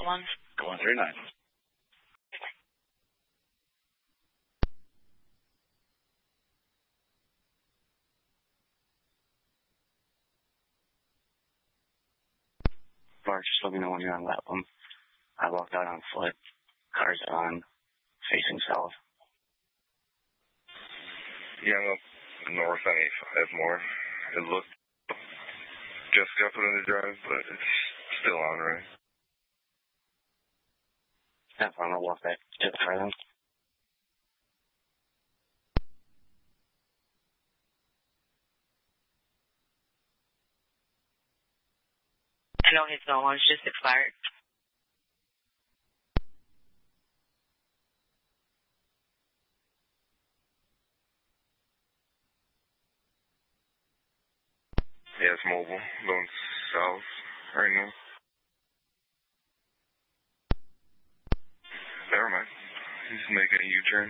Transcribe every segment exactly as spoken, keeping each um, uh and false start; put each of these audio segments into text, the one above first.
one. Go on three nine. Bart, just let me know when you're on Lapham. I walked out on foot. Car's on, facing south. Yeah, I'm up north on eighty-five more. It looked just got put in the drive, but it's still on, right? Yeah, I'm gonna walk back to the car then. No, his no one's just expired. Yeah, it's mobile. Going south right now. Never mind. He's making a U-turn.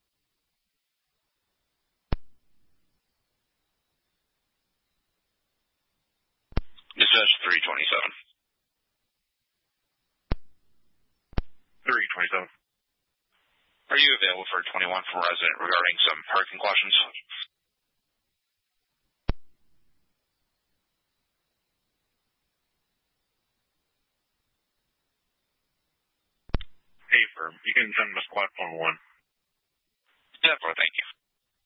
Dispatch three twenty-seven. three twenty-seven. Are you available for twenty-one from resident regarding some parking questions? Hey, firm. You can send him a squad phone one. Yeah, bro, thank you.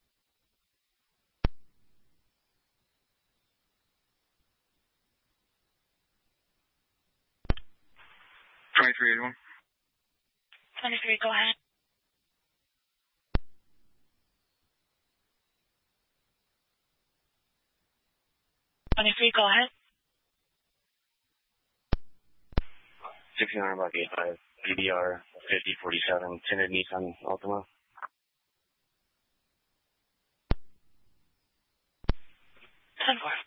twenty-three eighty-one. twenty-three, go ahead. twenty-three, go ahead. sixteen hundred block eighty-five, D D R fifty forty-seven, tinted Nissan Altima. ten four.